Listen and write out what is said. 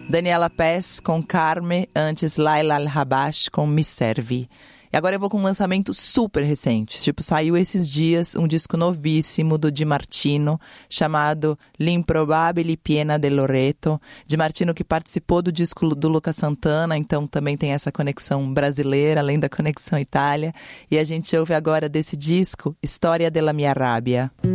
Daniela Pes com Carme, antes Laila Al-Habash com Me Serve. E agora eu vou com um lançamento super recente. Tipo, saiu esses dias um disco novíssimo do Di Martino, chamado L'Improbabile Piena del Loreto. Di Martino que participou do disco do Lucas Santana, então também tem essa conexão brasileira, além da conexão Itália. E a gente ouve agora desse disco, Storia della Mia Rabbia.